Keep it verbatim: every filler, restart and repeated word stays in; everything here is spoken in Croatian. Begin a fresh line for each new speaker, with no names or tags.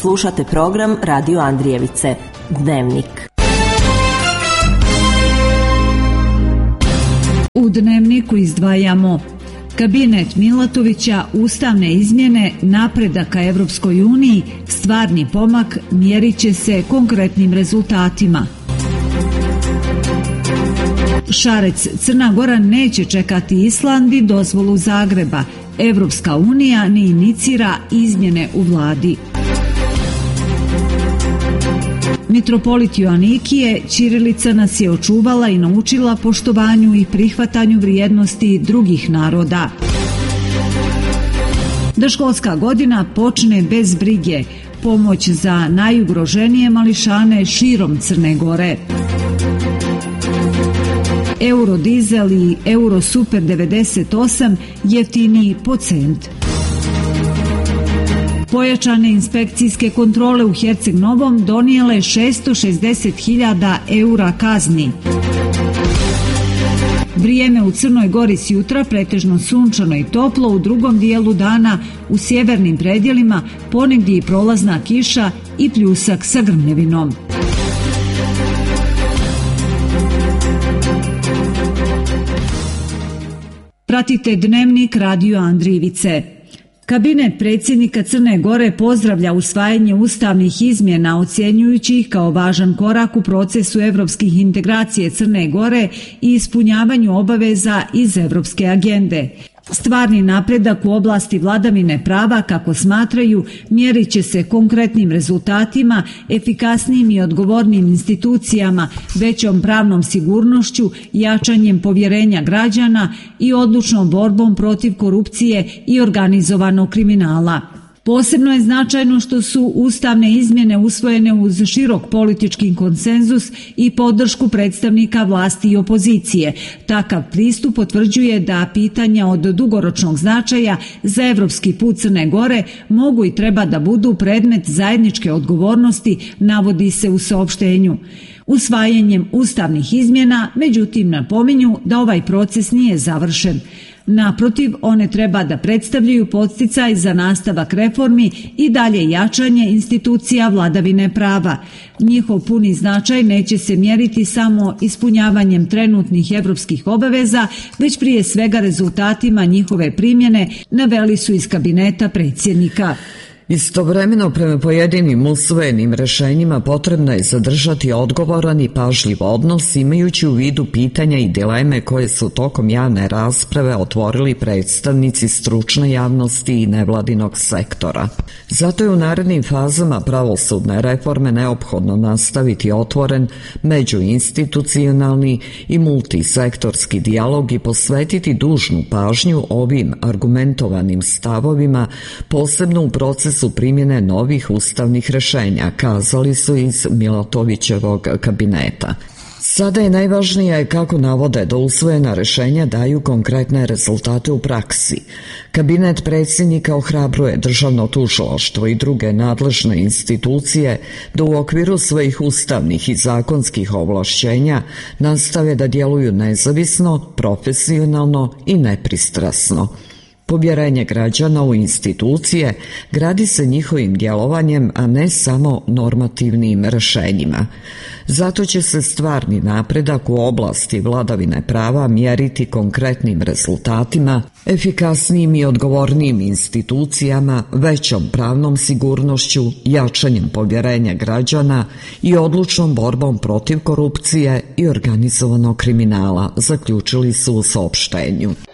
Slušate program Radio Andrijevice, Dnevnik.
U Dnevniku izdvajamo: kabinet Milatovića, ustavne izmjene, napredak ka Evropskoj uniji, stvarni pomak, mjerit će se konkretnim rezultatima. Šarec: Crna Gora neće čekati Island i dozvolu Zagreba. Evropska unija ne inicira izmjene u vladi. Mitropolit Joanikije: ćirilica nas je očuvala i naučila poštovanju i prihvatanju vrijednosti drugih naroda. Da školska godina počne bez brige. Pomoć za najugroženije mališane širom Crne Gore. Eurodizel i Eurosuper devedeset osam jeftiniji po cent. Pojačane inspekcijske kontrole u Herceg Novom donijele šesto šezdeset hiljada eura kazni. Vrijeme u Crnoj Gori s jutra pretežno sunčano i toplo, u drugom dijelu dana u sjevernim predjelima ponegdje i prolazna kiša i pljusak sa grmljevinom. Pratite Dnevnik Radio Andrijevice. Kabinet predsjednika Crne Gore pozdravlja usvajanje ustavnih izmjena, ocjenjujući ih kao važan korak u procesu evropskih integracije Crne Gore i ispunjavanju obaveza iz evropske agende. Stvarni napredak u oblasti vladavine prava, kako smatraju, mjerit će se konkretnim rezultatima, efikasnijim i odgovornim institucijama, većom pravnom sigurnošću, jačanjem povjerenja građana i odlučnom borbom protiv korupcije i organizovanog kriminala. Posebno je značajno što su ustavne izmjene usvojene uz širok politički konsenzus i podršku predstavnika vlasti i opozicije. Takav pristup potvrđuje da pitanja od dugoročnog značaja za evropski put Crne Gore mogu i treba da budu predmet zajedničke odgovornosti, navodi se u saopštenju. Usvajanjem ustavnih izmjena, međutim, napominju da ovaj proces nije završen. Naprotiv, one treba da predstavljaju podsticaj za nastavak reformi i dalje jačanje institucija vladavine prava. Njihov puni značaj neće se mjeriti samo ispunjavanjem trenutnih evropskih obaveza, već prije svega rezultatima njihove primjene, naveli su iz kabineta predsjednika.
Istovremeno, prema pojedinim usvojenim rješenjima potrebno je zadržati odgovoran i pažljiv odnos, imajući u vidu pitanja i dileme koje su tokom javne rasprave otvorili predstavnici stručne javnosti i nevladinog sektora. Zato je u narednim fazama pravosudne reforme neophodno nastaviti otvoren međuinstitucionalni i multisektorski dijalog i posvetiti dužnu pažnju ovim argumentovanim stavovima, posebno u procesu primjene novih ustavnih rješenja, kazali su iz Milatovićevog kabineta. Sada je najvažnije, kako navode, da usvojena rješenja daju konkretne rezultate u praksi. Kabinet predsjednika ohrabruje državno tužilaštvo i druge nadležne institucije da u okviru svojih ustavnih i zakonskih ovlašćenja nastave da djeluju nezavisno, profesionalno i nepristrasno. Povjerenje građana u institucije gradi se njihovim djelovanjem, a ne samo normativnim rješenjima. Zato će se stvarni napredak u oblasti vladavine prava mjeriti konkretnim rezultatima, efikasnijim i odgovornijim institucijama, većom pravnom sigurnošću, jačanjem povjerenja građana i odlučnom borbom protiv korupcije i organizovanog kriminala, zaključili su u saopštenju.